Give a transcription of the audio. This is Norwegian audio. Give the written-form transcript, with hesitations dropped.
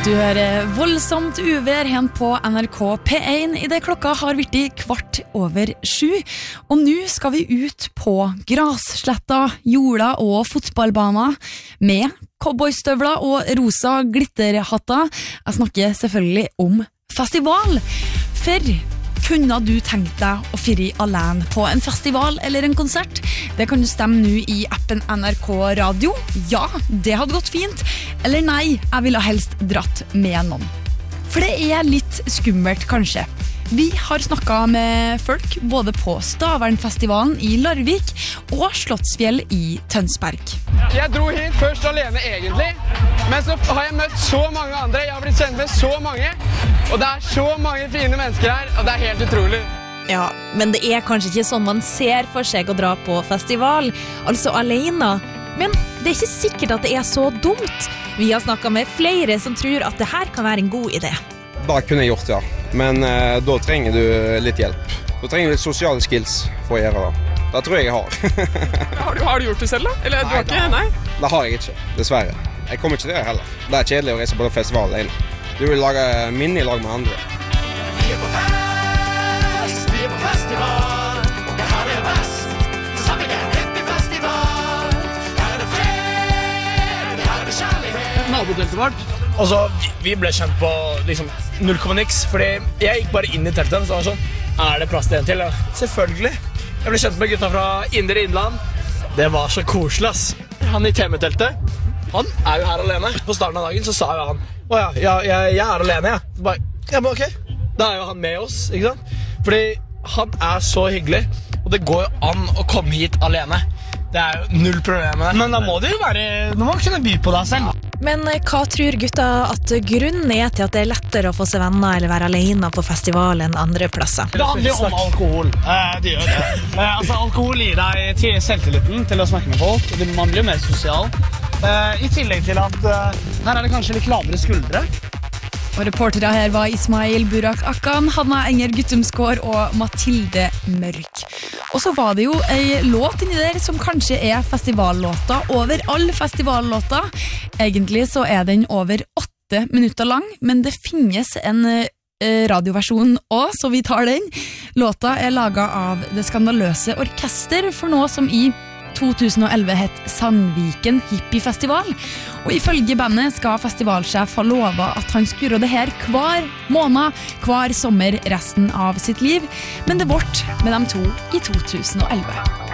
Du hører voldsomt uvær hen på NRK P1 I det klokka har vært 7:15. Og nå skal vi ut på grassletta, jorda og fotballbaner med cowboystøvler og rosa glitterhatter. Jeg snakker selvfølgelig om festival. For kunne du tenkt deg å fire alene på en festival eller en konsert? Det kan du stemme nå I appen NRK Radio. Ja, det hadde gått fint. Eller nei, jeg ville helst dratt med noen. For det litt skummelt kanskje. Vi har snakket med folk både på Stavernfestivalen I Larvik og Slottsfjell I Tønsberg. Jeg dro hit først alene egentlig, men så har jeg møtt så mange andre, jeg har blitt kjent med så mange, og det så mange fine mennesker her, og det helt utrolig. Ja, men det kanskje ikke sånn man ser for seg å dra på festival, altså alene. Men det ikke sikkert at det så dumt. Vi har snakket med flere som tror at det her kan være en god idé. Det kunne jeg gjort, ja. Men da trenger du litt hjelp. Da trenger du litt sosiale skills for å gjøre det. Det tror jeg har. Har du gjort det selv da? Eller du har ikke? Nei? Det har jeg ikke, dessverre. Jeg kommer ikke til det heller. Det kjedelig å reise på festival alene. Du vil lage minne I lag med andre. Vi på fest, vi på festival. Det her best, sammen med en happy festival. Her det fred, her det kjærlighet. Naboteltet vårt. Altså, vi ble kjent på liksom 0,niks, fordi jeg gikk bare inn I teltet, så var det sånn, det plass til en til? Ja? Selvfølgelig. Jeg ble kjent med gutta fra Indre Innland. Det var så koselig, ass. Han I temateltet, han jo her alene. På starten av dagen så sa jo han, jeg alene, jeg. Ja, men ok. Da jo han med oss, ikke sant? Fordi han så hyggelig, og det går jo an å komme hit alene. Det jo null problem med det. Men da må det jo være, nå må du kunne by på deg selv. Men hva tror gutta at grunnen til at det lettere å få seg venner eller være alene på festival enn andre plasser? Det handler jo om alkohol. Det gjør det. Altså, alkohol gir deg til selvtilliten til å snakke med folk, og man blir mer sosial. I tillegg til at her det kanskje litt lavere skuldre. Og reportere her var Ismail Burak Akkan, Hanna Enger Guttumsgård og Mathilde Mørk. Og så var det jo en låt inni der som kanskje festivallåta over alle festivallåta. Egentlig så den over 8 minutter lang, men det finnes en radioversjon også, så vi tar den. Låta laget av Det Skandaløse Orkester for noe som I 2011 het Sandviken Hippiefestival. Og ifølge bandet skal festivalsjef ha lovet at han skulle gjøre det her hver måned, hver sommer resten av sitt liv. Men det ble med de to I 2011.